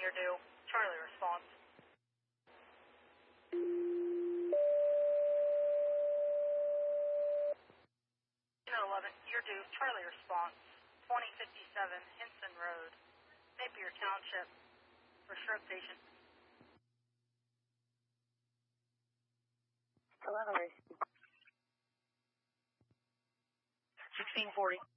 you're due. Charlie response. 11, you're due. Charlie response. 2057 Hinson Road, Napier Township, for stroke patient. 1640.